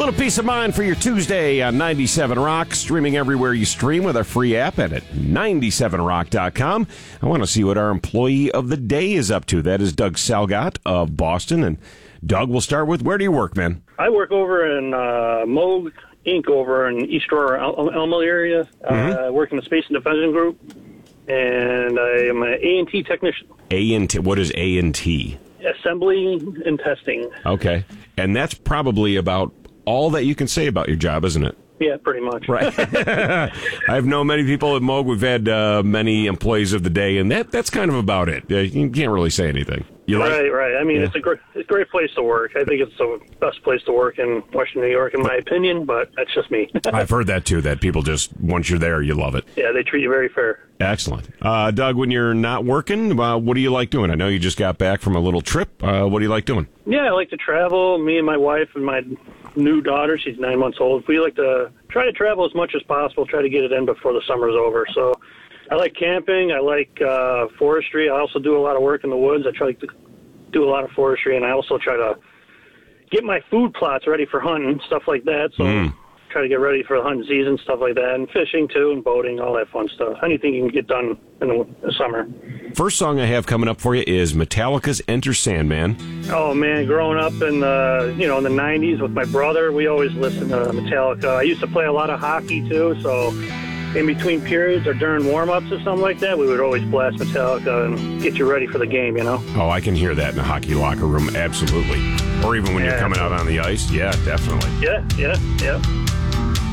little peace of mind for your Tuesday on 97 Rock, streaming everywhere you stream with our free app and at 97rock.com. I want to see what our employee of the day is up to. That is Doug Salgott of Boston. And Doug, we'll start with, where do you work, man? I work over in Moog Inc. over in East Aurora, Elmo area. I work in the Space and Defense Group, and I am an A&T technician. A&T, what is A&T? Assembly and testing. Okay. And that's probably about all that you can say about your job, isn't it? Yeah, pretty much. Right. I've known many people at Moog. We've had many employees of the day, and that's kind of about it. You can't really say anything. Right. I mean, it's a great place to work. I think it's the best place to work in Western New York, in my opinion, but that's just me. I've heard that, too, that people just, once you're there, you love it. Yeah, they treat you very fair. Excellent. Doug, when you're not working, what do you like doing? I know you just got back from a little trip. What do you like doing? Yeah, I like to travel. Me and my wife and my new daughter, she's 9 months old. We like to try to travel as much as possible, try to get it in before the summer's over. So I like camping. I like forestry. I also do a lot of work in the woods. I try to do a lot of forestry, and I also try to get my food plots ready for hunting, stuff like that. So try to get ready for the hunting season, stuff like that, and fishing, too, and boating, all that fun stuff. Anything you can get done in the summer. First song I have coming up for you is Metallica's Enter Sandman. Oh, man, growing up in the 90s with my brother, we always listened to Metallica. I used to play a lot of hockey, too, so in between periods or during warm-ups or something like that, we would always blast Metallica and get you ready for the game, Oh, I can hear that in a hockey locker room, absolutely. Or even when you're coming out on the ice. Yeah, definitely. Yeah.